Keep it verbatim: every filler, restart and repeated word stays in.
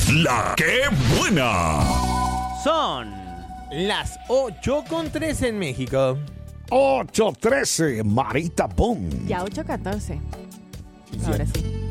La que buena. Son las ocho con trece en México. ocho trece, Marita Boom. Ya ocho catorce. Ahora sí.